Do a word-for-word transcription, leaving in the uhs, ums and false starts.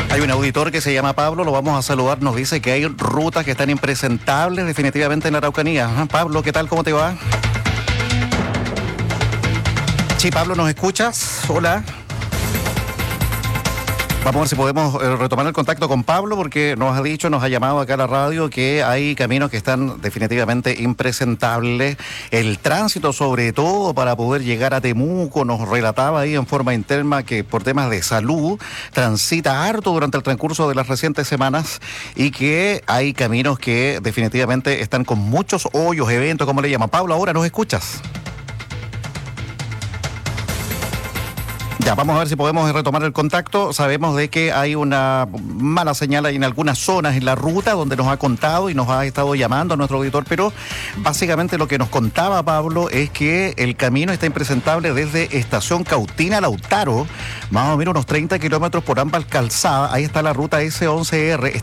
Hay un auditor que se llama Pablo, lo vamos a saludar, nos dice que hay rutas que están impresentables definitivamente en la Araucanía. Ajá, Pablo, ¿qué tal? ¿Cómo te va? Sí, Pablo, ¿nos escuchas? Hola. Vamos a ver si podemos eh, retomar el contacto con Pablo, porque nos ha dicho, nos ha llamado acá a la radio que hay caminos que están definitivamente impresentables. El tránsito, sobre todo, para poder llegar a Temuco, nos relataba ahí en forma interna que por temas de salud transita harto durante el transcurso de las recientes semanas y que hay caminos que definitivamente están con muchos hoyos, eventos, como le llaman. Pablo, ahora nos escuchas. Ya, vamos a ver si podemos retomar el contacto. Sabemos de que hay una mala señal ahí en algunas zonas en la ruta donde nos ha contado y nos ha estado llamando a nuestro auditor, pero básicamente lo que nos contaba Pablo es que el camino está impresentable desde Estación Cautina a Lautaro, más o menos unos treinta kilómetros por ambas calzadas. Ahí está la ruta ese once erre.